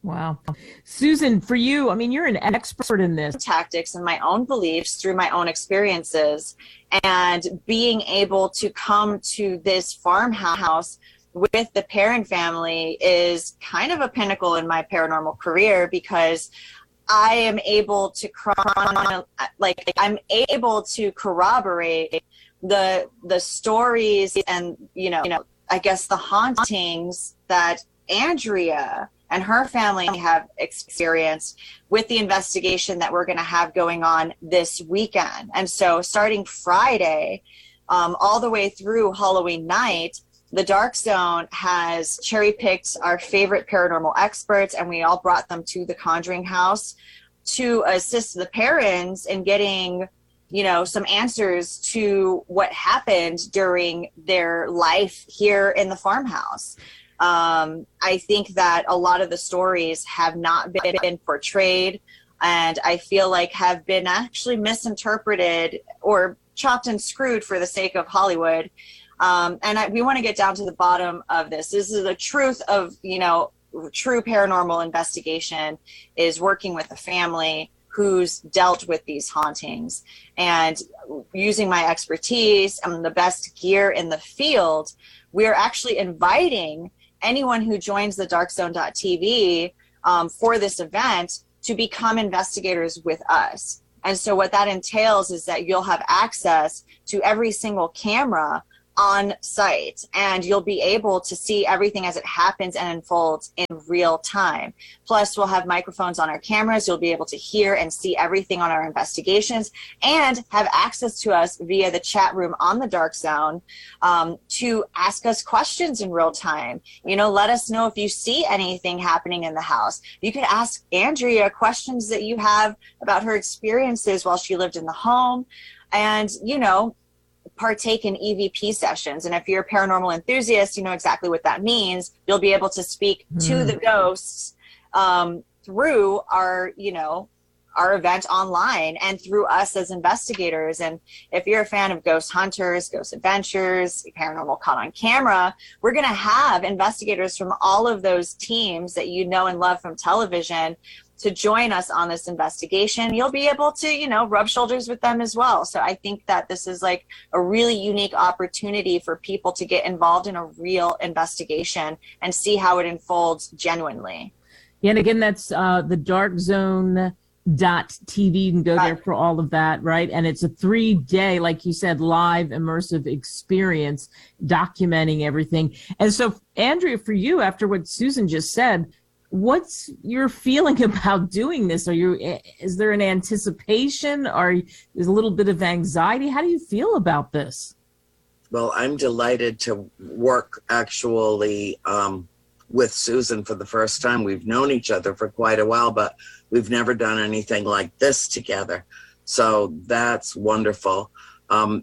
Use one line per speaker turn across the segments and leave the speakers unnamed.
Wow. Susan, for you, I mean, you're an expert in this.
Tactics and my own beliefs through my own experiences, and being able to come to this farmhouse with the Perrin family is kind of a pinnacle in my paranormal career, because I am able to I'm able to corroborate the stories and I guess the hauntings that Andrea and her family have experienced with the investigation that we're going to have going on this weekend. And so starting Friday, all the way through Halloween night, the Dark Zone has cherry-picked our favorite paranormal experts, and we all brought them to the Conjuring House to assist the Perrins in getting, some answers to what happened during their life here in the farmhouse. I think that a lot of the stories have not been portrayed, and I feel like have been actually misinterpreted or chopped and screwed for the sake of Hollywood. We want to get down to the bottom of this. This is the truth of, true paranormal investigation is working with a family who's dealt with these hauntings, and using my expertise and the best gear in the field. We're actually inviting anyone who joins the darkzone.tv for this event to become investigators with us. And so what that entails is that you'll have access to every single camera on site, and you'll be able to see everything as it happens and unfolds in real time. Plus, we'll have microphones on our cameras. You'll be able to hear and see everything on our investigations, and have access to us via the chat room on the Dark Zone to ask us questions in real time. Let us know if you see anything happening in the house. You could ask Andrea questions that you have about her experiences while she lived in the home, and, partake in EVP sessions. And if you're a paranormal enthusiast, you know exactly what that means. You'll be able to speak to the ghosts through our event online and through us as investigators. And if you're a fan of Ghost Hunters, Ghost Adventures, Paranormal Caught on Camera, we're going to have investigators from all of those teams that you know and love from television to join us on this investigation. You'll be able to, rub shoulders with them as well. So I think that this is like a really unique opportunity for people to get involved in a real investigation and see how it unfolds genuinely.
Yeah, and again, that's the darkzone.tv. You can go there for all of that, right? And it's a 3-day, like you said, live immersive experience documenting everything. And so, Andrea, for you, after what Susan just said, what's your feeling about doing this? Is there an anticipation? There's a little bit of anxiety? How do you feel about this?
Well, I'm delighted to work actually with Susan for the first time. We've known each other for quite a while, but we've never done anything like this together. So that's wonderful. I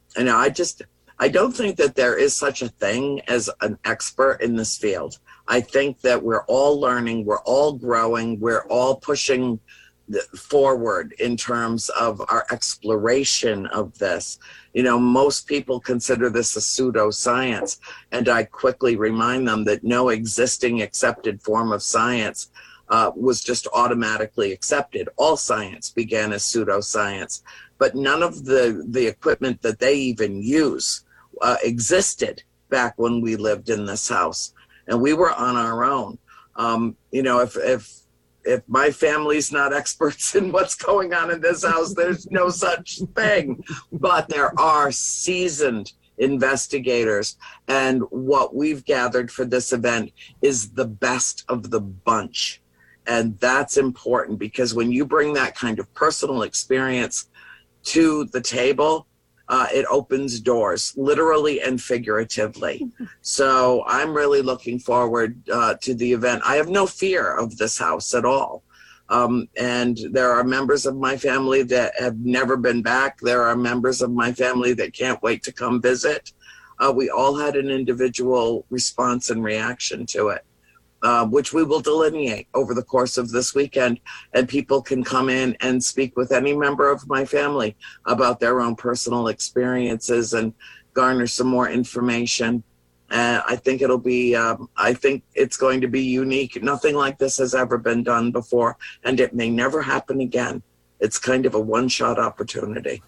don't think that there is such a thing as an expert in this field. I think that we're all learning, we're all growing, we're all pushing forward in terms of our exploration of this. Most people consider this a pseudoscience, and I quickly remind them that no existing accepted form of science was just automatically accepted. All science began as pseudoscience, but none of the equipment that they even use existed back when we lived in this house. And we were on our own. If my family's not experts in what's going on in this house, there's no such thing. But there are seasoned investigators. And what we've gathered for this event is the best of the bunch. And that's important, because when you bring that kind of personal experience to the table, it opens doors, literally and figuratively. So I'm really looking forward to the event. I have no fear of this house at all. And there are members of my family that have never been back. There are members of my family that can't wait to come visit. We all had an individual response and reaction to it, which we will delineate over the course of this weekend. And people can come in and speak with any member of my family about their own personal experiences and garner some more information I think it'll be, I think it's going to be unique. Nothing like this has ever been done before, and it may never happen again. It's kind of a one-shot opportunity.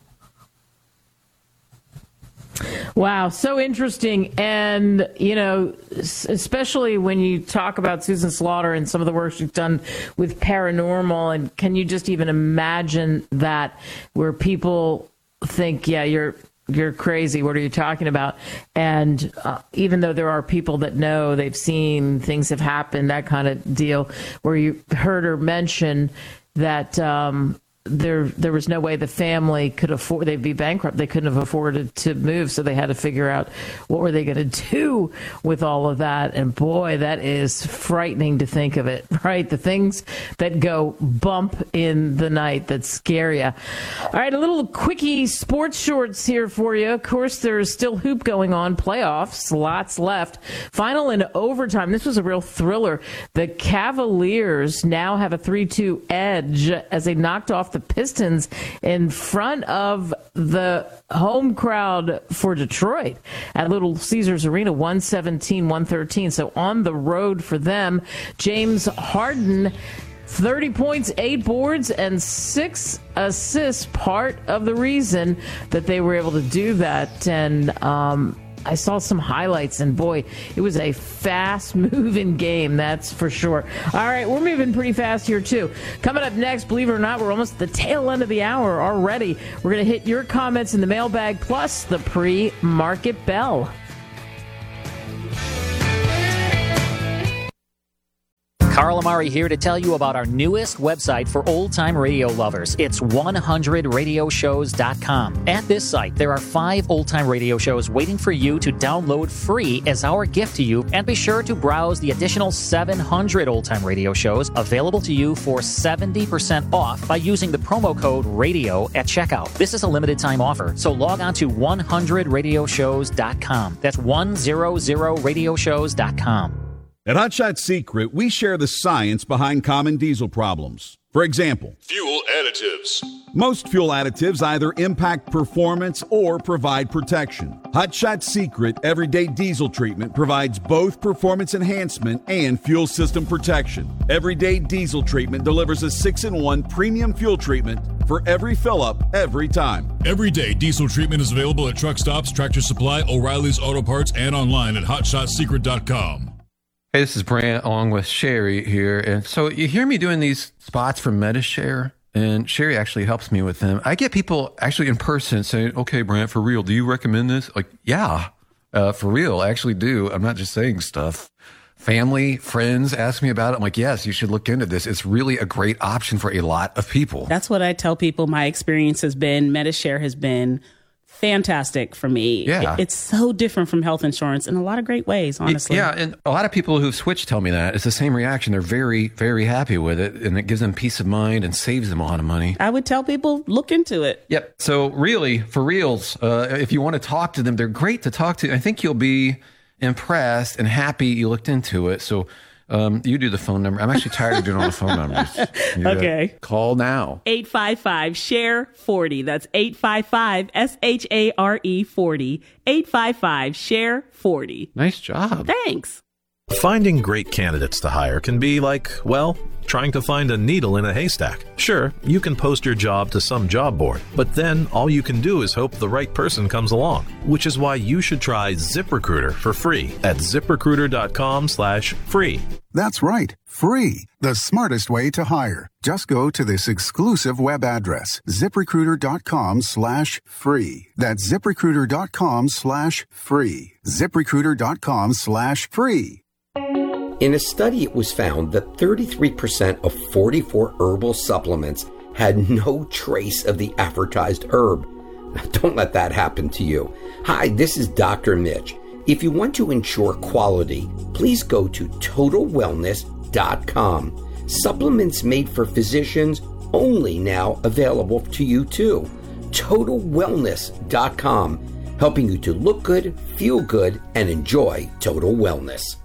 Wow, so interesting. And, you know, especially when you talk about Susan Slaughter and some of the work she's done with paranormal, and can you just even imagine that, where people think, yeah, you're crazy, what are you talking about? And even though there are people that know, they've seen, things have happened, that kind of deal, where you heard her mention that there was no way the family could afford, they'd be bankrupt, they couldn't have afforded to move, so they had to figure out what were they going to do with all of that. And boy, that is frightening to think of it, right? The things that go bump in the night that scare you. All right, a little quickie sports shorts here for you. Of course, there's still hoop going on, playoffs, lots left. Final in overtime. This was a real thriller. The Cavaliers now have a 3-2 edge as they knocked off the Pistons in front of the home crowd for Detroit at Little Caesars Arena, 117-113. So on the road for them, James Harden, 30 points, 8 boards, and 6 assists, part of the reason that they were able to do that. And I saw some highlights, and boy, it was a fast-moving game, that's for sure. All right, we're moving pretty fast here, too. Coming up next, believe it or not, we're almost at the tail end of the hour already. We're going to hit your comments in the mailbag, plus the pre-market bell.
Carl Amari here to tell you about our newest website for old-time radio lovers. It's 100radioshows.com. At this site, there are 5 old-time radio shows waiting for you to download free as our gift to you, and be sure to browse the additional 700 old-time radio shows available to you for 70% off by using the promo code RADIO at checkout. This is a limited-time offer, so log on to 100radioshows.com. That's 100radioshows.com.
At Hot Shot Secret, we share the science behind common diesel problems. For example,
fuel additives.
Most fuel additives either impact performance or provide protection. Hot Shot Secret Everyday Diesel Treatment provides both performance enhancement and fuel system protection. Everyday Diesel Treatment delivers a 6-in-1 premium fuel treatment for every fill-up, every time.
Everyday Diesel Treatment is available at truck stops, Tractor Supply, O'Reilly's Auto Parts, and online at HotShotSecret.com.
Hey, this is Brant along with Sherry here. And so you hear me doing these spots for MediShare, and Sherry actually helps me with them. I get people actually in person saying, okay, Brant, for real, do you recommend this? Like, yeah, for real, I actually do. I'm not just saying stuff. Family, friends ask me about it. I'm like, yes, you should look into this. It's really a great option for a lot of people.
That's what I tell people my experience has been. MediShare has been fantastic for me.
Yeah.
It's so different from health insurance in a lot of great ways, honestly.
Yeah, and a lot of people who've switched tell me that. It's the same reaction. They're very, very happy with it, and it gives them peace of mind and saves them a lot of money.
I would tell people, look into it.
Yep. So really, for reals, if you want to talk to them, they're great to talk to. I think you'll be impressed and happy you looked into it. So you do the phone number. I'm actually tired of doing all the phone numbers.
Okay.
Call now.
855-SHARE-40. That's 855-SHARE-40. 855-SHARE-40.
Nice job.
Thanks.
Finding great candidates to hire can be like, well, trying to find a needle in a haystack. Sure, you can post your job to some job board, but then all you can do is hope the right person comes along, which is why you should try ZipRecruiter for free at ZipRecruiter.com/free.
That's right, free. The smartest way to hire. Just go to this exclusive web address, ZipRecruiter.com/free. That's ZipRecruiter.com/free. ZipRecruiter.com/free.
In a study, it was found that 33% of 44 herbal supplements had no trace of the advertised herb. Now, don't let that happen to you. Hi, this is Dr. Mitch. If you want to ensure quality, please go to TotalWellness.com. Supplements made for physicians, only now available to you too. TotalWellness.com, helping you to look good, feel good, and enjoy total wellness.